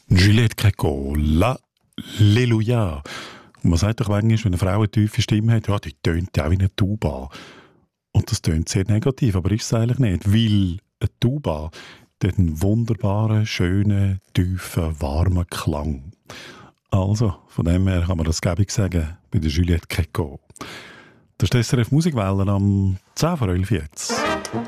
Juliette Gréco, L'Alléluia. Und man sagt doch manchmal, wenn eine Frau eine tiefe Stimme hat, ja, die tönt ja auch wie eine Tuba. Und das tönt sehr negativ, aber ist es eigentlich nicht, weil eine Tuba die hat einen wunderbaren, schönen, tiefen, warmen Klang. Also, von dem her kann man das gäbig sagen bei der Juliette Gréco. Das ist die SRF Musikwelle am 10 vor 11 jetzt.